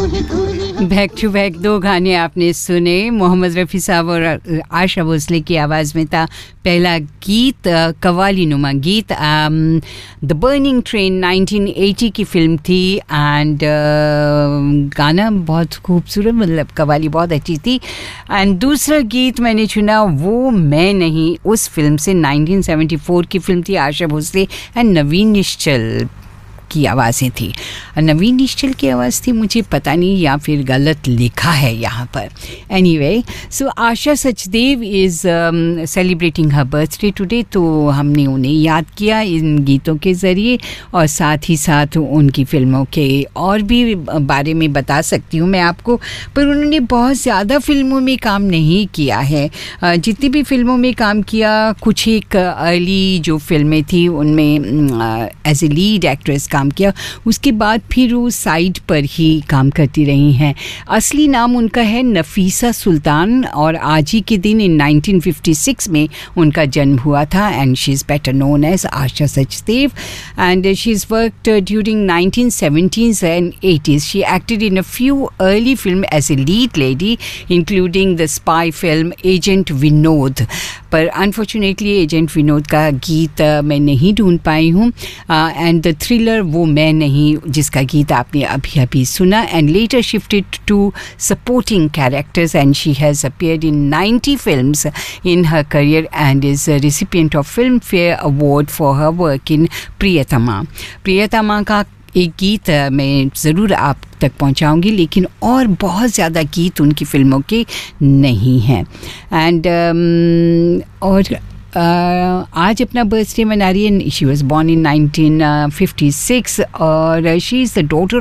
Back to back दो गाने आपने सुने, मोहम्मद रफ़ी साहब और आशा भोसले की आवाज़ में था पहला गीत, कवाली नुमा गीत, द बर्निंग ट्रेन 1980 की फिल्म थी। एंड गाना बहुत खूबसूरत, मतलब कवाली बहुत अच्छी थी। एंड दूसरा गीत मैंने चुना वो मैं नहीं, उस फिल्म से 1974 की फिल्म थी, आशा भोसले एंड नवीन निश्चल की आवाज़ें थी। नवीन निश्चल की आवाज़ थी, मुझे पता नहीं या फिर गलत लिखा है यहाँ पर। Anyway, so Asha Sachdev is celebrating her birthday today, तो हमने उन्हें याद किया इन गीतों के ज़रिए, और साथ ही साथ उनकी फ़िल्मों के और भी बारे में बता सकती हूँ मैं आपको। पर उन्होंने बहुत ज़्यादा फ़िल्मों में काम नहीं किया है। जितनी भी फ़िल्मों में काम किया, कुछ एक अर्ली जो फ़िल्में थी उनमें एज ए लीड एक्ट्रेस काम किया, उसके बाद फिर वो साइड पर ही काम करती रही हैं। असली नाम उनका है नफीसा सुल्तान, और आज ही के दिन इन 1956 में उनका जन्म हुआ था। And she is better known as Asha Sachdev, and she is worked during 1970s and 80s. She acted in a few early films as a lead lady, including the spy film Agent Vinod. पर unfortunately agent Vinod का गीत मैं नहीं ढूंढ पाई हूँ। And the thriller वो मैं नहीं, जिसका गीत आपने अभी अभी सुना, and later shifted to supporting characters, and she has appeared in 90 films in her career and is recipient of film fair award for her work in प्रियतमा। प्रियतमा का एक गीत मैं ज़रूर आप तक पहुंचाऊंगी, लेकिन और बहुत ज़्यादा गीत उनकी फ़िल्मों के नहीं हैं। एंड और आज अपना बर्थडे मना रही है। शी वॉज बॉर्न इन 1956, और she is the daughter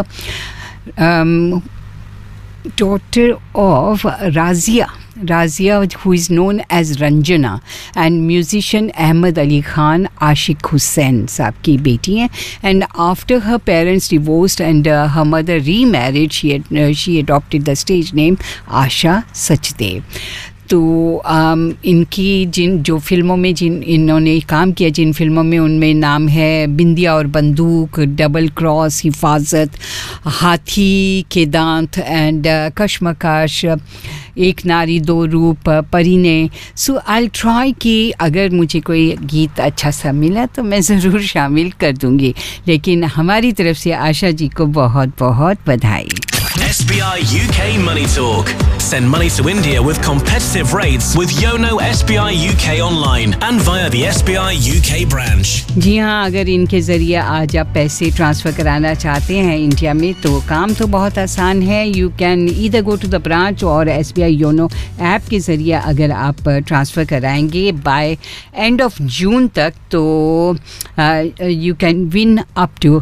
of Razia, who is known as Ranjana, and musician Ahmed Ali Khan, Ashik Hussain साहब की बेटी हैं। And after her parents divorced and her mother remarried, she adopted the stage name Asha Sachdev. तो इनकी जो फिल्मों में इन्होंने काम किया, जिन फिल्मों में उनमें नाम है बिंदिया और बंदूक, डबल क्रॉस, हिफाजत, हाथी के दांत एंड कशमकश, एक नारी दो रूप, परीने। सो आई ट्राई कि अगर मुझे कोई गीत अच्छा सा मिला तो मैं ज़रूर शामिल कर दूंगी, लेकिन हमारी तरफ से आशा जी को बहुत बहुत बधाई। SBI UK Money Talk. Send money to India with competitive rates with Yono SBI UK online and via the SBI UK branch. जी हाँ, अगर इनके ज़रिए आज आप पैसे ट्रांसफ़र कराना चाहते हैं इंडिया में, तो काम तो बहुत आसान है। You can either go to the branch और SBI योनो ऐप के ज़रिए अगर आप ट्रांसफ़र कराएंगे बाय एंड ऑफ जून तक, तो you can win up to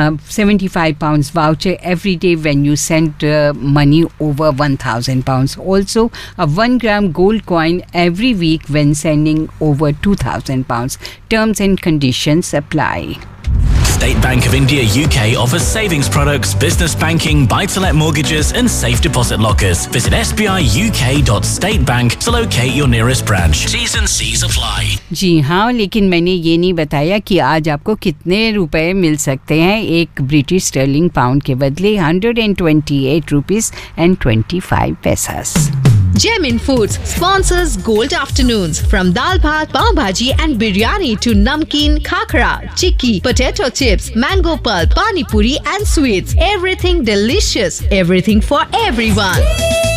£75 voucher every day when you send money over £1,000. Also, a 1 gram gold coin every week when sending over £2,000. Terms and conditions apply. State Bank of India UK offers savings products, business banking, buy-to-let mortgages and safe deposit lockers. Visit sbiuk.statebank to locate your nearest branch. T's and C's apply. जी हाँ, लेकिन मैंने ये नहीं बताया कि आज आपको कितने रुपए मिल सकते हैं एक ब्रिटिश स्टर्लिंग पाउंड के बदले। 128 rupees and 25 paise. Gemin Foods sponsors Gold Afternoons. From dal bhat, pav bhaji and biryani to namkeen, khakra, chikki, potato chips, mango pulp, pani puri and sweets. Everything delicious. Everything for everyone.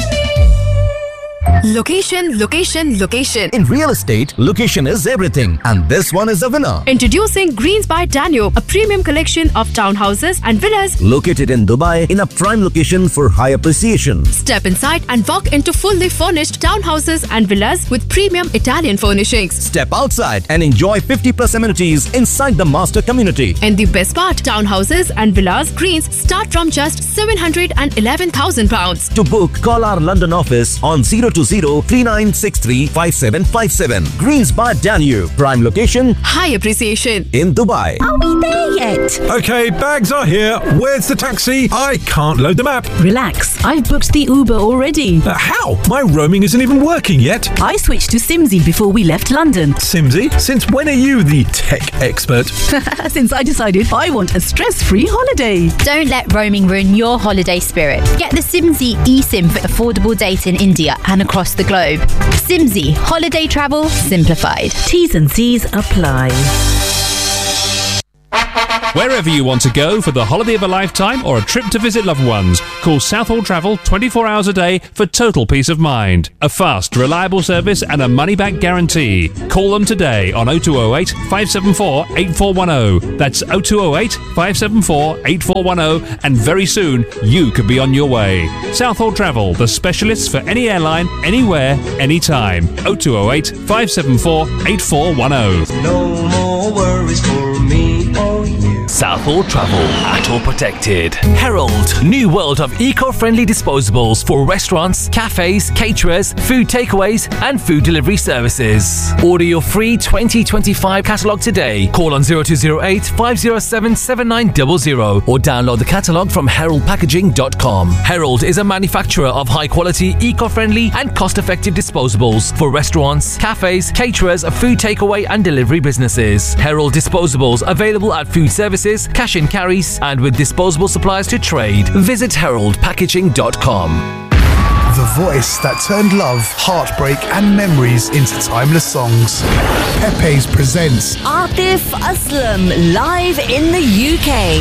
Location, location, location. In real estate, location is everything, and this one is the winner. Introducing Greens by Danube, a premium collection of townhouses and villas Located in Dubai in a prime location for high appreciation. Step inside and walk into fully furnished townhouses and villas with premium Italian furnishings. Step outside and enjoy 50+ amenities inside the master community. And the best part, townhouses and villas Greens start from just £711,000. To book, call our London office on 020 02039635757. Greens by Danube. Prime location High appreciation. in Dubai. Are we there yet? Okay, bags are here. Where's the taxi? I can't load the map. Relax, I've booked the Uber already. How? My roaming isn't even working yet. I switched to Simsy before we left London. Simsy, since when are you the tech expert? Since I decided I want a stress-free holiday. Don't let roaming ruin your holiday spirit. Get the Simsy eSIM for affordable data in India and across the globe. Simsy, holiday travel simplified. T's and C's apply. Wherever you want to go for the holiday of a lifetime or a trip to visit loved ones, call Southall Travel 24 hours a day for total peace of mind. A fast, reliable service and a money-back guarantee. Call them today on 0208 574 8410. That's 0208 574 8410, and very soon you could be on your way. Southall Travel, the specialists for any airline, anywhere, anytime. 0208 574 8410. No more worries for me or you. Southall Travel, ATOL protected. Herald, new world of eco-friendly disposables for restaurants, cafes, caterers, food takeaways and food delivery services. Order your free 2025 catalogue today. Call on 0208 507 7900 or download the catalogue from heraldpackaging.com. Herald is a manufacturer of high-quality, eco-friendly and cost-effective disposables for restaurants, cafes, caterers, food takeaway and delivery businesses. Herald disposables available at food services, cash and carries, and with disposable supplies to trade. Visit heraldpackaging.com. The voice that turned love, heartbreak and memories into timeless songs. Pepe's presents Atif Aslam live in the UK.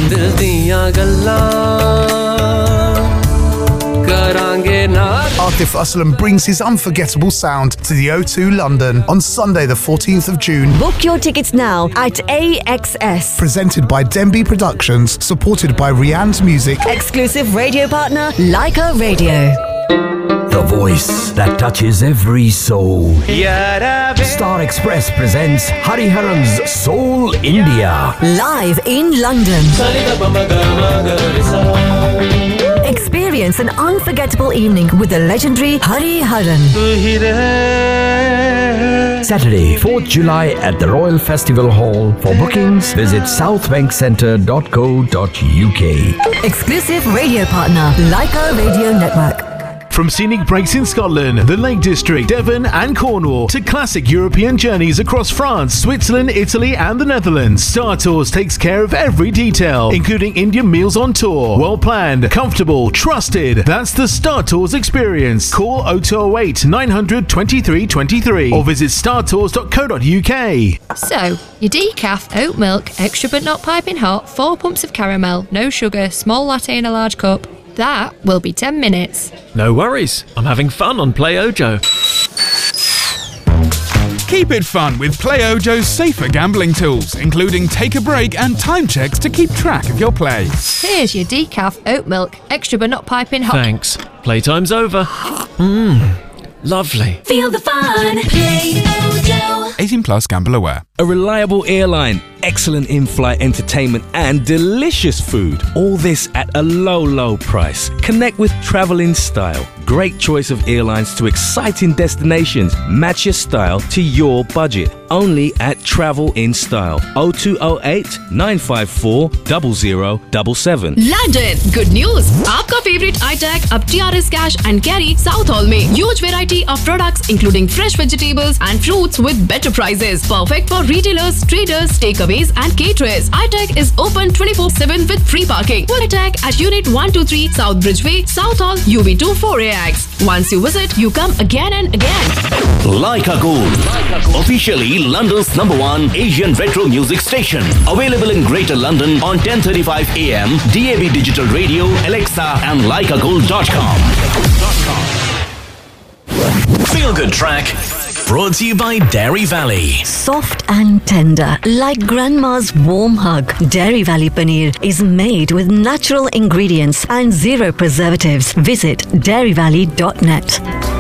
Atif Aslam brings his unforgettable sound to the O2 London on Sunday the 14th of June. Book your tickets now at AXS. Presented by Denby Productions, supported by Rianne's Music. Exclusive radio partner, Leica Radio. The voice that touches every soul. Star Express presents Hariharan's Soul India. Live in London. Experience an unforgettable evening with the legendary Hariharan. Saturday, 4th July at the Royal Festival Hall. For bookings, visit southbankcentre.co.uk. Exclusive radio partner, Leica Radio Network. From scenic breaks in Scotland, the Lake District, Devon and Cornwall, to classic European journeys across France, Switzerland, Italy and the Netherlands, Star Tours takes care of every detail, including Indian meals on tour. Well planned, comfortable, trusted. That's the Star Tours experience. Call 0208 900 2323 or visit startours.co.uk. So, your decaf, oat milk, extra but not piping hot, 4 pumps of caramel, no sugar, small latte in a large cup. That will be 10 minutes. No worries. I'm having fun on Play Ojo. Keep it fun with Play Ojo's safer gambling tools, including take a break and time checks to keep track of your play. Here's your decaf, oat milk, extra but not piping hot. Thanks. Playtime's over. Lovely. Feel the fun. Play Ojo. 18 plus, gamble aware. A reliable airline, excellent in-flight entertainment and delicious food. All this at a low, low price. Connect with Travel in Style. Great choice of airlines to exciting destinations. Match your style to your budget. Only at Travel in Style. 0208 954 0077. London, good news! आपका favorite iTag अब TRS Cash and Carry South Hall में huge variety of products including fresh vegetables and fruits with better prices. Perfect for retailers, traders, takeaways and caterers. iTag is open 24/7 with free parking. Full iTag at Unit 123 South Bridgeway, South Hall, UB2 4AX. Once you visit, you come again and again. Leica Gold, officially London's #1 Asian retro music station. Available in Greater London on 10:35 AM, DAB Digital Radio, Alexa and leicagold.com. Feel Good Track, brought to you by Dairy Valley. Soft and tender, like grandma's warm hug. Dairy Valley Paneer is made with natural ingredients and zero preservatives. Visit dairyvalley.net.